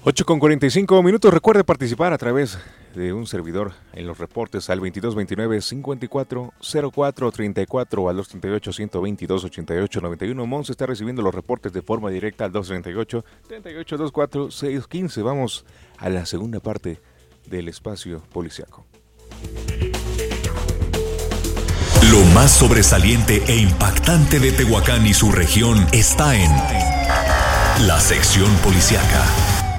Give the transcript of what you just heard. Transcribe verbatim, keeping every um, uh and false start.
ocho con cuarenta y cinco minutos. Recuerde participar a través de un servidor en los reportes al veintidós veintinueve cincuenta y cuatro cero cuatro treinta y cuatro o al dos treinta y ocho ciento veintidós ochenta y ocho noventa y uno. Mons está recibiendo los reportes de forma directa al dos treinta y ocho treinta y ocho veinticuatro seiscientos quince. Vamos a la segunda parte del espacio policiaco. Lo más sobresaliente e impactante de Tehuacán y su región está en la sección policiaca.